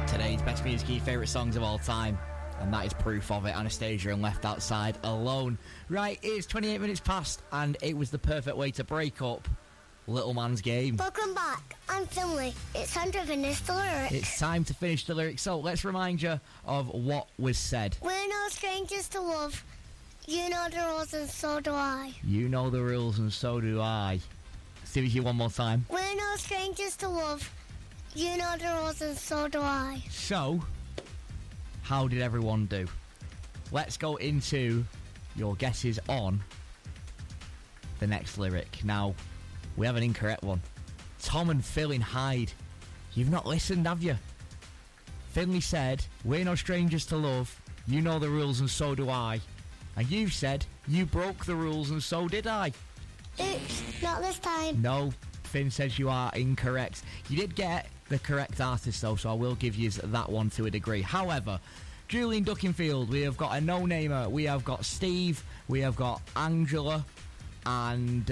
Today's best music, key favourite songs of all time. And that is proof of it. Anastasia and Left Outside Alone. Right, it's 28 minutes past, and it was the perfect way to break up Little Man's Game. Welcome back. I'm Finley. It's time to finish the lyrics. It's time to finish the lyrics. So let's remind you of what was said. We're no strangers to love. You know the rules and so do I. You know the rules and so do I. See with you one more time. We're no strangers to love. You know the rules and so do I. So, how did everyone do? Let's go into your guesses on the next lyric. Now, we have an incorrect one. Tom and Phil in Hyde. You've not listened, have you? Finley said, we're no strangers to love. You know the rules and so do I. And you've said, you broke the rules and so did I. Oops, not this time. No, Finn says you are incorrect. You did get the correct artist though, so I will give you that one to a degree. However, Julian Duckingfield, we have got a no-namer, we have got Steve, we have got Angela, and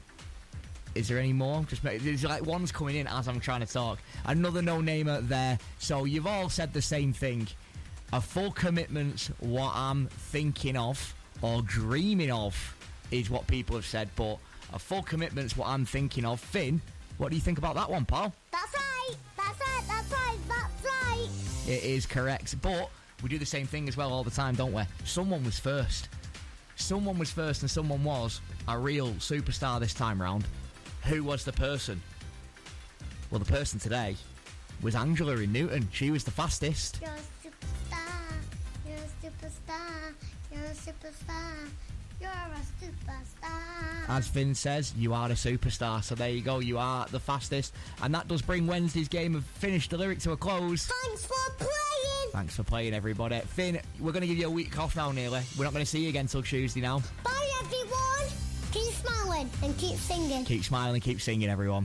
is there any more? There's like one's coming in as I'm trying to talk. Another no-namer there. So you've all said the same thing. A full commitment's what I'm thinking of or dreaming of is what people have said, but a full commitment's what I'm thinking of. Finn, what do you think about that one, pal? That's right. That's right. That's right. That's right. It is correct, but we do the same thing as well all the time, don't we? Someone was first. Someone was first and someone was a real superstar this time round. Who was the person? Well, the person today was Angela in Newton. She was the fastest. You're a superstar. You're a superstar. You're a superstar. You're a superstar. As Finn says, you are a superstar. So there you go, you are the fastest. And that does bring Wednesday's game of Finish the Lyric to a close. Thanks for playing. Thanks for playing, everybody. Finn, we're going to give you a week off now, nearly. We're not going to see you again till Tuesday now. Bye, everyone. Keep smiling and keep singing. Keep smiling, keep singing, everyone.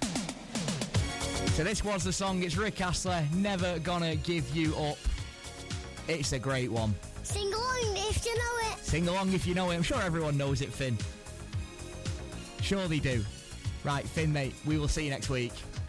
So this was the song. It's Rick Astley, Never Gonna Give You Up. It's a great one. Sing along if you know it. Sing along if you know it. I'm sure everyone knows it, Finn. Sure they do. Right, Finn, mate, we will see you next week.